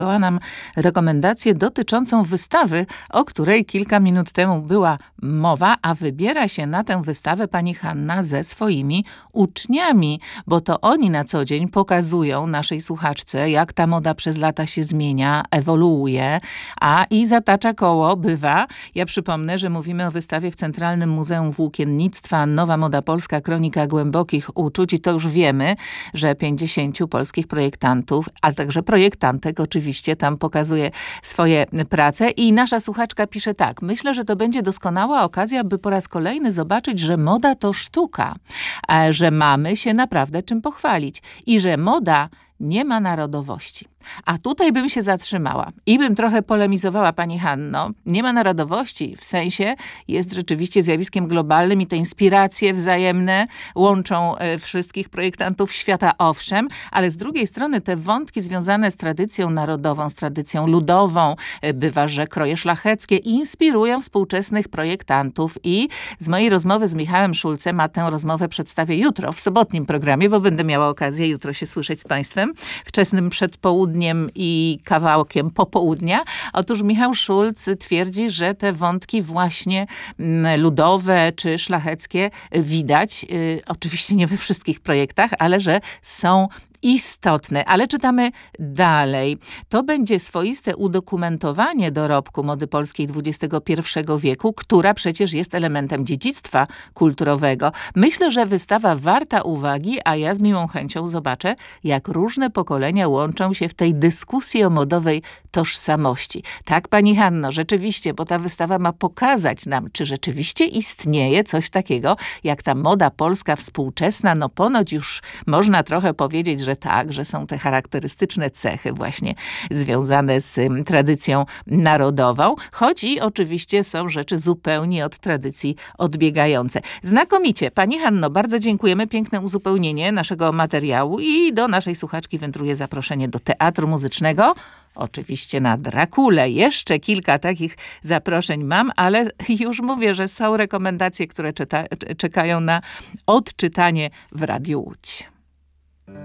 nam rekomendację dotyczącą wystawy, o której kilka minut temu była mowa, a wybiera się na tę wystawę pani Hanna ze swoimi uczniami, bo to oni na co dzień pokazują naszej słuchaczce, jak ta moda przez lata się zmienia, ewoluuje, a i zatacza koło bywa. Ja przypomnę, że mówimy o wystawie w Centralnym Muzeum Włókiennictwa Nowa Moda Polska, kronika głębokich uczuć i to już wiemy, że 50 polskich projektantów, a także projektantek oczywiście tam pokazuje swoje prace i nasza słuchaczka pisze tak: myślę, że to będzie doskonała okazja, by po raz kolejny zobaczyć, że moda to sztuka, że mamy się naprawdę czym pochwalić i że moda nie ma narodowości. A tutaj bym się zatrzymała i bym trochę polemizowała, pani Hanno. Nie ma narodowości, w sensie jest rzeczywiście zjawiskiem globalnym i te inspiracje wzajemne łączą wszystkich projektantów świata, owszem, ale z drugiej strony te wątki związane z tradycją narodową, z tradycją ludową, bywa, że kroje szlacheckie inspirują współczesnych projektantów i z mojej rozmowy z Michałem Szulcem, a tę rozmowę przedstawię jutro w sobotnim programie, bo będę miała okazję jutro się słyszeć z państwem, wczesnym przedpołudniem i kawałkiem popołudnia. Otóż Michał Szulc twierdzi, że te wątki właśnie ludowe czy szlacheckie widać, oczywiście nie we wszystkich projektach, ale że są istotne. Ale czytamy dalej. To będzie swoiste udokumentowanie dorobku mody polskiej XXI wieku, która przecież jest elementem dziedzictwa kulturowego. Myślę, że wystawa warta uwagi, a ja z miłą chęcią zobaczę, jak różne pokolenia łączą się w tej dyskusji o modowej tożsamości. Tak, pani Hanno, rzeczywiście, bo ta wystawa ma pokazać nam, czy rzeczywiście istnieje coś takiego, jak ta moda polska współczesna. No ponoć już można trochę powiedzieć, że tak, że są te charakterystyczne cechy właśnie związane z tradycją narodową, choć i oczywiście są rzeczy zupełnie od tradycji odbiegające. Znakomicie. Pani Hanno, bardzo dziękujemy. Piękne uzupełnienie naszego materiału i do naszej słuchaczki wędruje zaproszenie do Teatru Muzycznego. Oczywiście na Drakulę. Jeszcze kilka takich zaproszeń mam, ale już mówię, że są rekomendacje, które czekają na odczytanie w Radiu Łódź.